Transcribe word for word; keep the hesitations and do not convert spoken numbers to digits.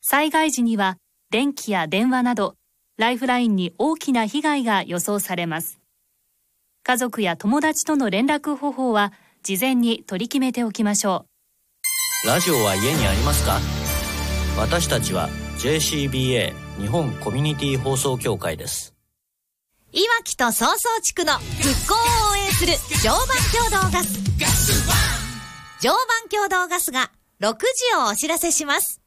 災害時には電気や電話などライフラインに大きな被害が予想されます。家族や友達との連絡方法は事前に取り決めておきましょう。ラジオは家にありますか？私たちは ジェーシービーエー 日本コミュニティ放送協会です。 いわきと曹操地区の復興を応援する常磐共同ガス。常磐共同ガスがろくじをお知らせします。